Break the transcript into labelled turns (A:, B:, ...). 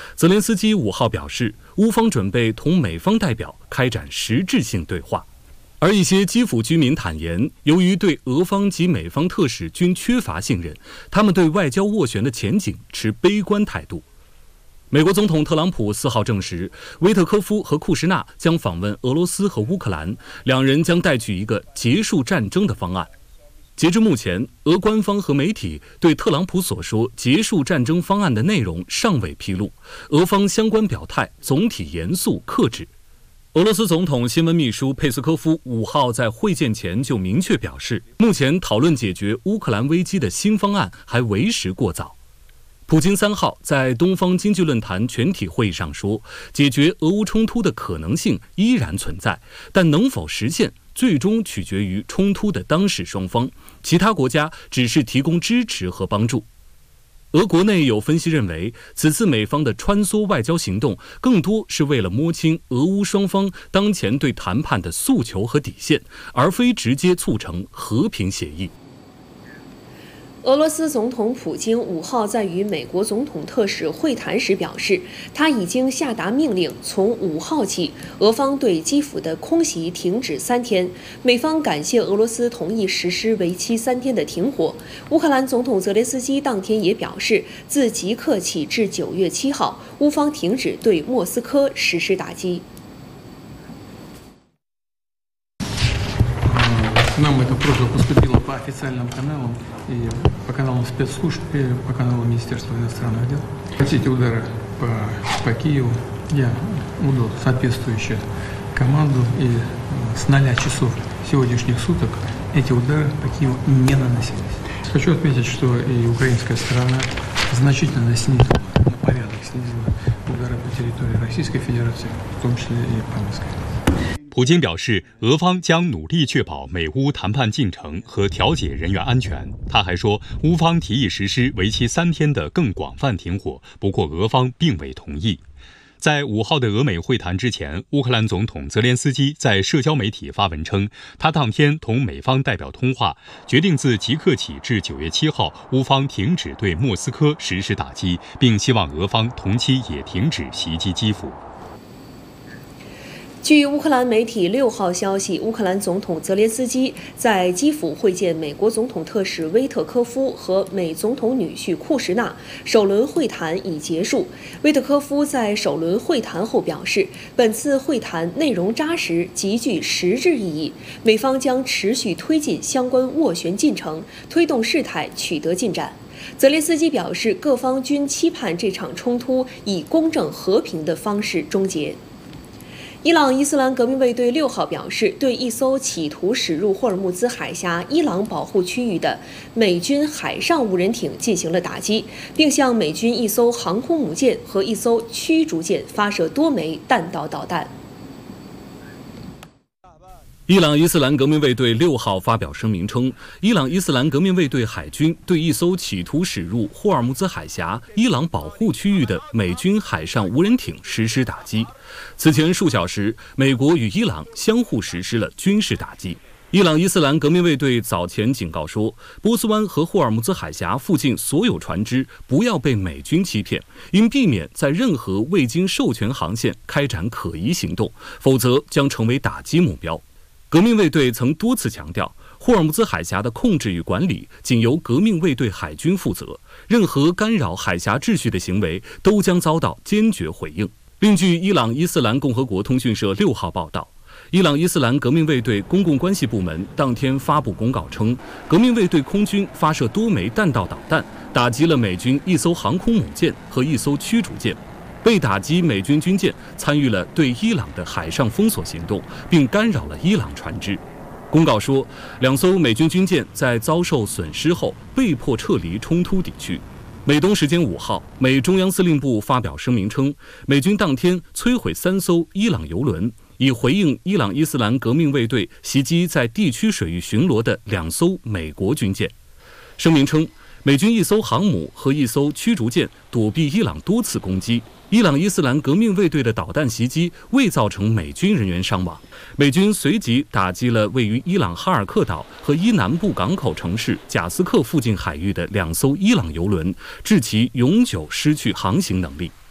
A: 泽连斯基5号表示，乌方准备同美方代表开展实质性对话。而一些基辅居民坦言，由于对俄方及美方特使均缺乏信任，他们对外交斡旋的前景持悲观态度。美国总统特朗普4号证实，维特科夫和库什纳将访问俄罗斯和乌克兰，两人将带去一个结束战争的方案。截至目前，俄官方和媒体对特朗普所说结束战争方案的内容尚未披露，俄方相关表态总体严肃克制。俄罗斯总统新闻秘书佩斯科夫5号在会见前就明确表示，目前讨论解决乌克兰危机的新方案还为时过早。普京3号在东方经济论坛全体会议上说，解决俄乌冲突的可能性依然存在，但能否实现，最终取决于冲突的当事双方，其他国家只是提供支持和帮助。俄国内有分析认为，此次美方的穿梭外交行动更多是为了摸清俄乌双方当前对谈判的诉求和底线，而非直接促成和平协议。
B: 俄罗斯总统普京5号在与美国总统特使会谈时表示，他已经下达命令，从5号起，俄方对基辅的空袭停止3天。美方感谢俄罗斯同意实施为期3天的停火。乌克兰总统泽连斯基当天也表示，自即刻起至9月7号，乌方停止对莫斯科实施打击。
C: Нам это просто поступило по официальным каналам, и по каналам спецслужб, и по каналу Министерства иностранных дел. Эти удары по Киеву я удал соответствующую команду, и с 0 часов сегодняшних суток эти удары по Киеву не наносились. Хочу отметить, что и украинская сторона значительно снизила, на порядок снизила удары по территории Российской Федерации, в том числе и по Москве.
D: 普京表示，俄方将努力确保美乌谈判进程和调解人员安全。他还说，乌方提议实施为期3天的更广泛停火，不过俄方并未同意。在5号的俄美会谈之前，乌克兰总统泽连斯基在社交媒体发文称，他当天同美方代表通话，决定自即刻起至9月7号，乌方停止对莫斯科实施打击，并希望俄方同期也停止袭击基辅。
B: 据乌克兰媒体6号消息，乌克兰总统泽连斯基在基辅会见美国总统特使威特科夫和美总统女婿库什纳，首轮会谈已结束。威特科夫在首轮会谈后表示，本次会谈内容扎实，极具实质意义，美方将持续推进相关斡旋进程，推动事态取得进展。泽连斯基表示，各方均期盼这场冲突以公正和平的方式终结。伊朗伊斯兰革命卫队6号表示，对一艘企图驶入霍尔木兹海峡伊朗保护区域的美军海上无人艇进行了打击，并向美军一艘航空母舰和一艘驱逐舰发射多枚弹道导弹。
A: 伊朗伊斯兰革命卫队6号发表声明称，伊朗伊斯兰革命卫队海军对一艘企图驶入霍尔木兹海峡伊朗保护区域的美军海上无人艇实施打击。此前数小时，美国与伊朗相互实施了军事打击。伊朗伊斯兰革命卫队早前警告说，波斯湾和霍尔木兹海峡附近所有船只不要被美军欺骗，应避免在任何未经授权航线开展可疑行动，否则将成为打击目标。革命卫队曾多次强调，霍尔木兹海峡的控制与管理仅由革命卫队海军负责，任何干扰海峡秩序的行为都将遭到坚决回应。另据伊朗伊斯兰共和国通讯社6号报道，伊朗伊斯兰革命卫队公共关系部门当天发布公告称，革命卫队空军发射多枚弹道导弹，打击了美军一艘航空母舰和一艘驱逐舰。被打击美军军舰参与了对伊朗的海上封锁行动，并干扰了伊朗船只。公告说，2艘美军军舰在遭受损失后被迫撤离冲突地区。美东时间5号，美中央司令部发表声明称，美军当天摧毁3艘伊朗油轮，以回应伊朗伊斯兰革命卫队袭击在地区水域巡逻的2艘美国军舰。声明称，美军1艘航母和1艘驱逐舰躲避伊朗多次攻击，伊朗伊斯兰革命卫队的导弹袭击未造成美军人员伤亡。美军随即打击了位于伊朗哈尔克岛和伊南部港口城市贾斯克附近海域的2艘伊朗油轮，致其永久失去航行能力。